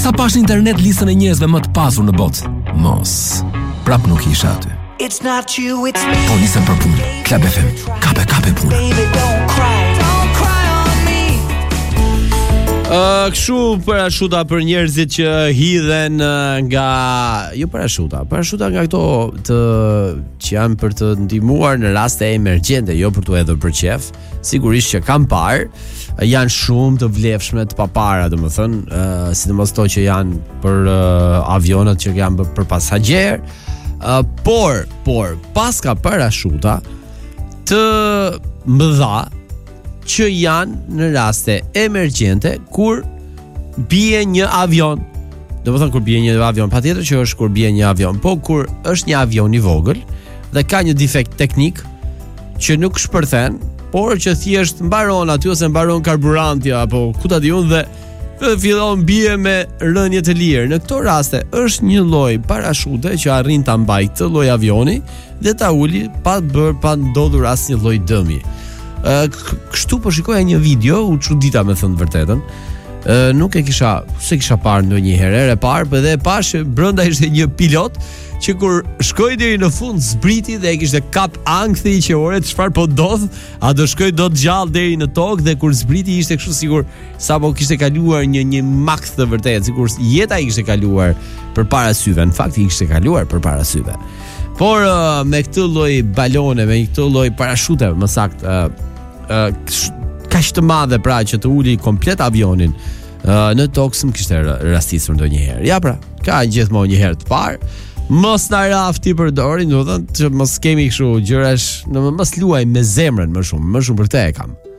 Sa pash në internet listën e njerëzve më të pasur në botë? Mos. Prap nuk isha aty. It's not you, it's me. Po nisem për punë. Club FM. Kape punë. Baby, don't cry on me. Kështu parashuta për njerëzit që hidhen nga parashuta nga këto që janë për të ndihmuar në raste emergjente, jo për të hedhur për qef. Sigurisht që kam parë, janë shumë të vlefshme të papara, domethënë, sidomos to që janë për avionat që janë për pasagjer. Por pas ka parashuta të mëdha që janë në raste emergjente kur bie një avion. Domethënë kur bie një avion, patjetër që është kur bie një avion, po kur është një avion i vogël dhe ka një defekt teknik që nuk shpërthen, por që thjesht mbaron aty ose mbaron karburanti apo ku ta di unë dhe fillon bie me rënje të lirë. Në këto raste është një lloj parashute që arrin ta mbajë këtë lloj avioni dhe ta uli pa ndodhur asnjë lloj dëmi. Kështu po shikoja një video, u çudita me thënë vërtetën. Nuk e kisha parë ndonjëherë, e parë, por edhe e pash brenda ishte një pilot që kur shkoi deri në fund zbriti dhe e kishte kap ankthi që ore çfarë po ndodh, a do shkoi dot gjallë deri në tokë dhe kur zbriti ishte kështu sigur sapo kishte kaluar një makt të vërtetë, sikur jeta i kishte kaluar përpara syve, në fakt i kishte kaluar përpara syve. Por me këtë lloj balone, me këtë lloj parashute, më saktë, kaq të madhe pra që të uli komplet avionin në tokë s'm kishte rastisur ndonjëherë. Ja pra, ka gjithmonë një herë të parë. Mos na rafti për dorin, do të thonë që mos kemi kështu gjërash, mos luaj me zemrën më shumë për këtë e kam.